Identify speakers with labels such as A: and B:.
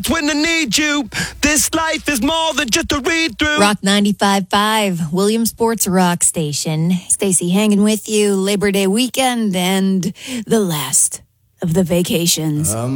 A: moments when I need you. This life is more than just a read-through.
B: Rock 95.5, Williamsport's rock station. Stacey hanging with you, Labor Day weekend, and the last of the vacations.